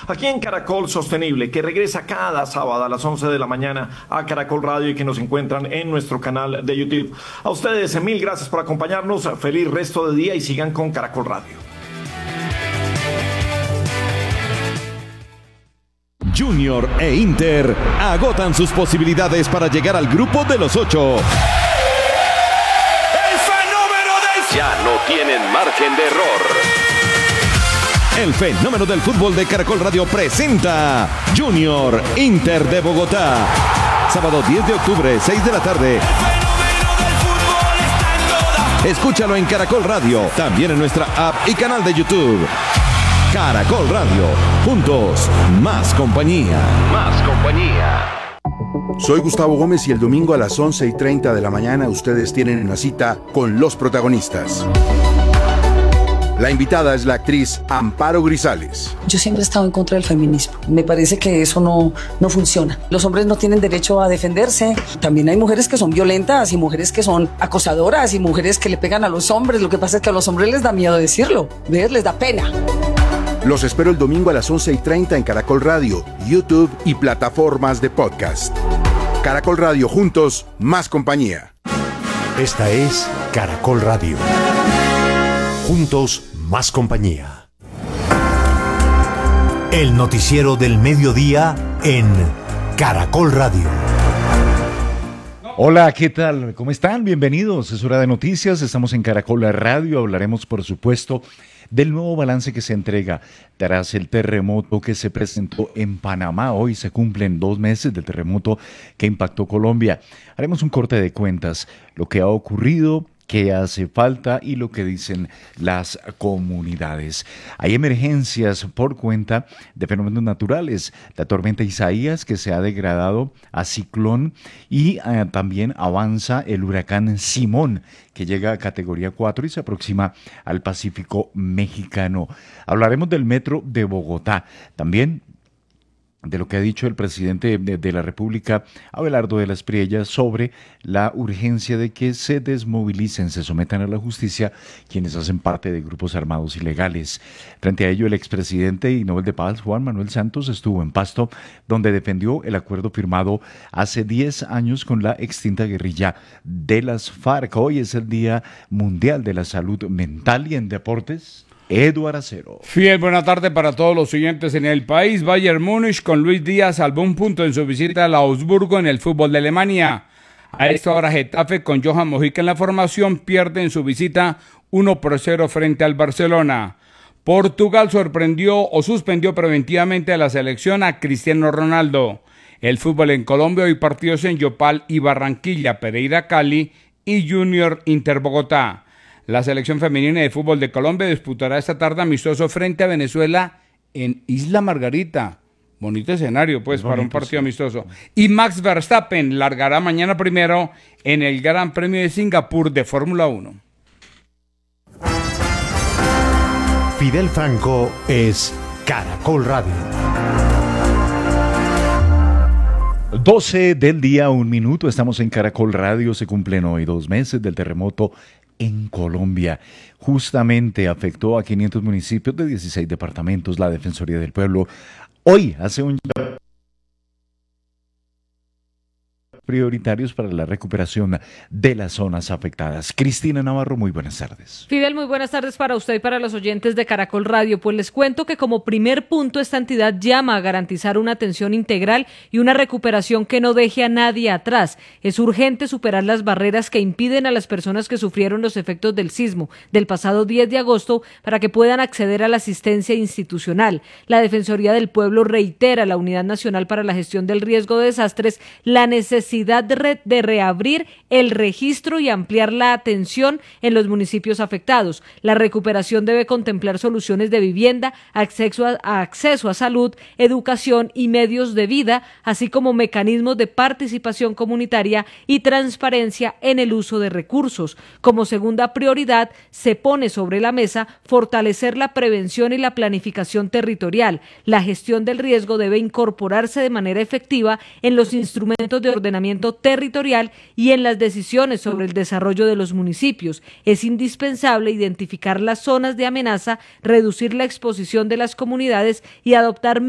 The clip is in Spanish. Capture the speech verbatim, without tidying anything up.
aquí en Caracol Sostenible, que regresa cada sábado a las once de la mañana a Caracol Radio y que nos encuentran en nuestro canal de YouTube. A ustedes, mil gracias por acompañarnos, feliz resto de día y sigan con Caracol Radio. Junior e Inter agotan sus posibilidades para llegar al grupo de los ocho. ¡El fenómeno del... Ya no tienen margen de error! El fenómeno del fútbol de Caracol Radio presenta Junior Inter de Bogotá. Sábado diez de octubre, seis de la tarde. ¡El fenómeno del fútbol está en todas! Escúchalo en Caracol Radio, también en nuestra app y canal de YouTube. Caracol Radio, juntos, más compañía. Más compañía. Soy Gustavo Gómez y el domingo a las once y treinta de la mañana ustedes tienen una cita con los protagonistas. La invitada es la actriz Amparo Grisales. Yo siempre he estado en contra del feminismo. Me parece que eso no, no funciona. Los hombres no tienen derecho a defenderse. También hay mujeres que son violentas y mujeres que son acosadoras y mujeres que le pegan a los hombres. Lo que pasa es que a los hombres les da miedo decirlo, ¿ves? Les da pena. Los espero el domingo a las once y treinta en Caracol Radio, YouTube y plataformas de podcast. Caracol Radio, juntos, más compañía. Esta es Caracol Radio. Juntos, más compañía. El noticiero del mediodía en Caracol Radio. Hola, ¿qué tal? ¿Cómo están? Bienvenidos. Es hora de noticias. Estamos en Caracol Radio. Hablaremos, por supuesto, del nuevo balance que se entrega tras el terremoto que se presentó en Panamá. Hoy se cumplen dos meses del terremoto que impactó Colombia. Haremos un corte de cuentas, lo que ha ocurrido, qué hace falta y lo que dicen las comunidades. Hay emergencias por cuenta de fenómenos naturales. La tormenta Isaías, que se ha degradado a ciclón, y eh, también avanza el huracán Simón, que llega a categoría cuatro y se aproxima al Pacífico mexicano. Hablaremos del metro de Bogotá. También de lo que ha dicho el presidente de, de la República, Abelardo de las Priellas, sobre la urgencia de que se desmovilicen, se sometan a la justicia quienes hacen parte de grupos armados ilegales. Frente a ello, el expresidente y Nobel de Paz, Juan Manuel Santos, estuvo en Pasto, donde defendió el acuerdo firmado hace diez años con la extinta guerrilla de las FARC. Hoy es el Día Mundial de la Salud Mental. Y en deportes, Eduardo Acero. Fiel, buena tarde para todos los siguientes en el país. Bayern Múnich con Luis Díaz salvó un punto en su visita al Augsburgo en el fútbol de Alemania. A esta hora Getafe con Johan Mojica en la formación pierde en su visita uno por cero frente al Barcelona. Portugal sorprendió o suspendió preventivamente a la selección a Cristiano Ronaldo. El fútbol en Colombia, hoy partidos en Yopal y Barranquilla, Pereira Cali y Junior Inter Bogotá. La selección femenina de fútbol de Colombia disputará esta tarde amistoso frente a Venezuela en Isla Margarita. Bonito escenario, pues, bonito, para un partido sí. amistoso. Y Max Verstappen largará mañana primero en el Gran Premio de Singapur de Fórmula uno. Fidel Franco es Caracol Radio. doce del día, un minuto. Estamos en Caracol Radio. Se cumplen hoy dos meses del terremoto en Colombia. Justamente afectó a quinientos municipios de dieciséis departamentos. La Defensoría del Pueblo hoy hace un prioritarios para la recuperación de las zonas afectadas. Cristina Navarro, muy buenas tardes. Fidel, muy buenas tardes para usted y para los oyentes de Caracol Radio. Pues les cuento que como primer punto esta entidad llama a garantizar una atención integral y una recuperación que no deje a nadie atrás. Es urgente superar las barreras que impiden a las personas que sufrieron los efectos del sismo del pasado diez de agosto para que puedan acceder a la asistencia institucional. La Defensoría del Pueblo reitera a la Unidad Nacional para la Gestión del Riesgo de Desastres la necesidad de, re, de reabrir el registro y ampliar la atención en los municipios afectados. La recuperación debe contemplar soluciones de vivienda, acceso a, a acceso a salud, educación y medios de vida, así como mecanismos de participación comunitaria y transparencia en el uso de recursos. Como segunda prioridad, se pone sobre la mesa fortalecer la prevención y la planificación territorial. La gestión del riesgo debe incorporarse de manera efectiva en los instrumentos de ordenamiento territorial y en las decisiones sobre el desarrollo de los municipios. Es indispensable identificar las zonas de amenaza, reducir la exposición de las comunidades y adoptar